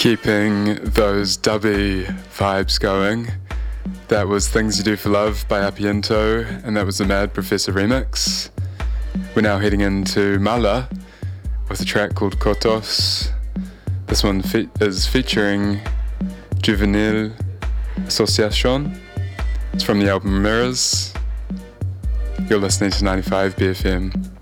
Keeping those dubby vibes going. That was Things You Do for Love by Apiento, and that was the Mad Professor remix. We're now heading into Mala with a track called Kotos. This one is featuring Juvenile Association. It's from the album Mirrors. You're listening to 95 BFM.